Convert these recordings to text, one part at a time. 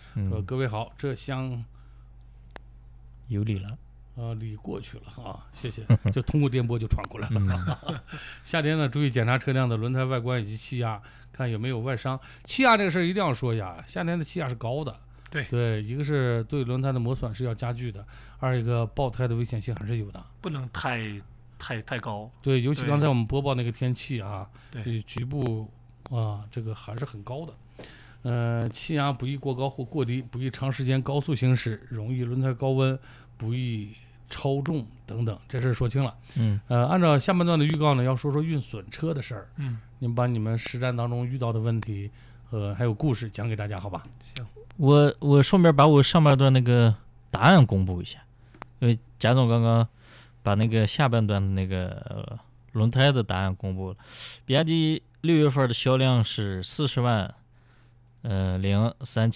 说各位好，这厢有理了。 理过去了啊，谢谢，就通过电波就传过来了。夏天呢，注意检查车辆的轮胎外观以及气压，看有没有外伤。气压这个事儿一定要说一下，夏天的气压是高的。对，一个是对轮胎的磨损是要加剧的，二一个爆胎的危险性还是有的， 不能太高。 对，尤其刚才我们播报那个天气啊， 对， 局部这个还是很高的。气压不宜过高或过低，不宜长时间高速行驶，容易轮胎高温，不宜超重等等，这事说清了。按照下半段的预告呢，要说说运损车的事儿。您把你们实战当中遇到的问题还有故事讲给大家，好吧？ 行， 我顺便把我上半段那个答案公布一下，因为贾总刚刚把那个下半段的那个轮胎的答案公布了。比亚迪6月份的销量是40万零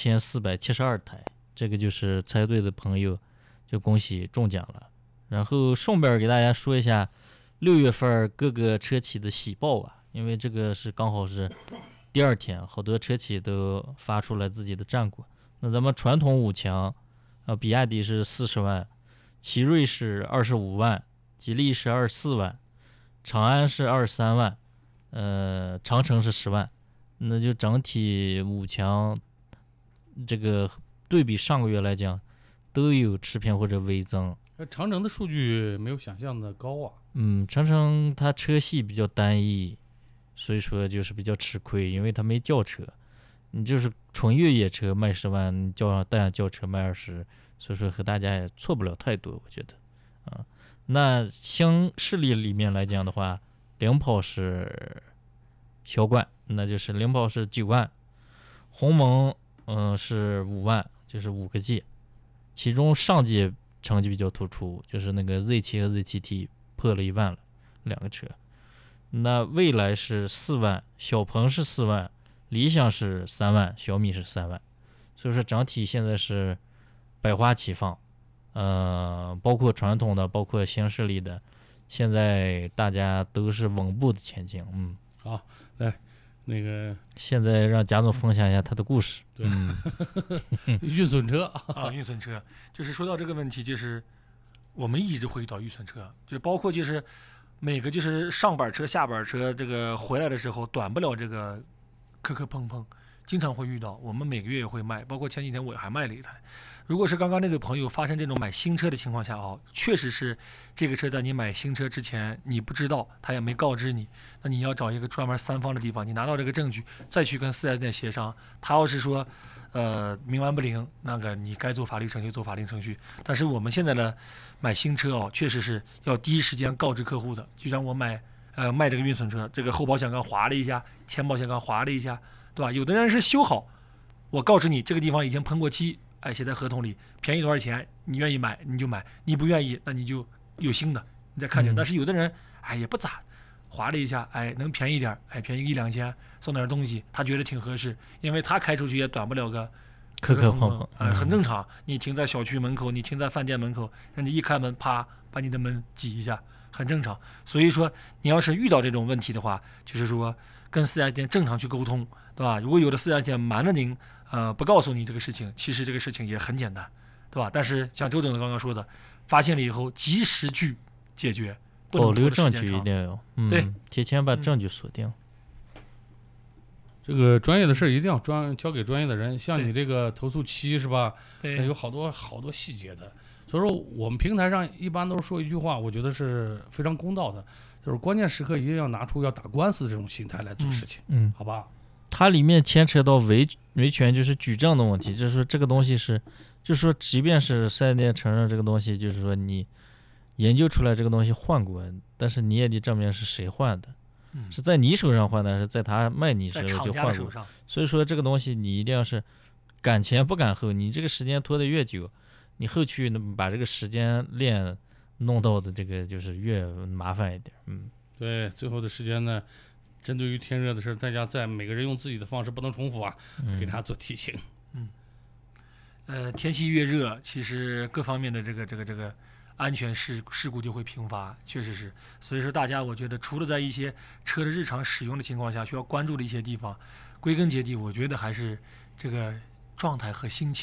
3472台，这个就是猜对的朋友就恭喜中奖了。然后顺便给大家说一下6月份各个车企的喜报啊，因为这个是刚好是第二天，好多车企都发出来自己的战果。那咱们传统五强比亚迪是40万，奇瑞是25万，吉利是24万，长安是23万，长城是10万。那就整体五强这个对比上个月来讲都有持平或者微增。 长城的数据没有想象的高啊。 长城它车系比较单一，所以说就是比较吃亏，因为它没轿车。你就是纯越野车卖10万，带上轿车卖20，所以说和大家也错不了太多，我觉得那新势力里面来讲的话，领跑是小冠，那就是领跑是9万，鸿蒙是5万，就是5个 G， 其中上届成绩比较突出，就是那个 Z7 和 Z7T 破了1万了，2个车。那蔚来是4万，小鹏是4万，理想是3万，小米是3万，所以说整体现在是百花齐放，包括传统的，包括新势力的，现在大家都是稳步的前进。 好，来那个现在让贾总分享一下他的故事。 对，运损车运损车就是说到这个问题，就是我们一直会遇到运损车，就包括就是每个就是上板车下板车这个回来的时候短不了这个磕碰碰，经常会遇到，我们每个月也会卖，包括前几天我还卖了一台。如果是刚刚那个朋友发生这种买新车的情况下确实是这个车在你买新车之前你不知道，他也没告知你，那你要找一个专门3方的地方，你拿到这个证据再去跟4S店协商，他要是说冥顽不灵，那个你该做法律程序做法律程序。但是我们现在呢买新车确实是要第一时间告知客户的，就像我卖这个运损车，这个后保险杠划了一下，前保险杠划了一下，对吧？有的人是修好，我告知你这个地方已经喷过漆，写在合同里，便宜多少钱，你愿意买你就买，你不愿意那你就有新的你再看见。但是有的人也不咋，划了一下能便宜点，便宜1-2千，送点东西，他觉得挺合适，因为他开出去也短不了个磕碰碰， 很正常。你停在小区门口，你停在饭店门口，人家一开门啪把你的门挤一下，很正常。所以说你要是遇到这种问题的话，就是说跟4S店正常去沟通，对吧？如果有的4S店瞒着您不告诉你这个事情，其实这个事情也很简单，对吧？但是像周总刚刚说的，发现了以后及时去解决，不能保留证据一定要对， 提前把证据锁定。 这个专业的事一定要交给专业的人，像你这个投诉期是吧？ 对， 有好多细节的。所以说我们平台上一般都是说一句话，我觉得是非常公道的，就是关键时刻一定要拿出要打官司的这种心态来做事情，好吧？ 它里面牵扯到维权，就是举证的问题，就是说这个东西是，就是说即便是4S店承认这个东西，就是说你研究出来这个东西换过，但是你也得证明是谁换的，是在你手上换的，还是在他卖你时候就换过。所以说这个东西你一定要是赶前不赶后，你这个时间拖得越久，你后续把这个时间链弄到的这个就是越麻烦一点。 对，最后的时间呢，针对于天热的事，大家在每个人用自己的方式，不能重复给大家做提醒。 天气越热，其实各方面的这个安全事故就会频发，确实是。所以说大家我觉得除了在一些车的日常使用的情况下需要关注的一些地方，归根结底我觉得还是这个状态和心情。